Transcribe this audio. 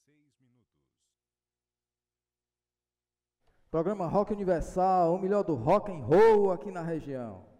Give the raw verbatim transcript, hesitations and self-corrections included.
dezesseis minutos. Programa Rock Universal, o melhor do rock and roll aqui na região.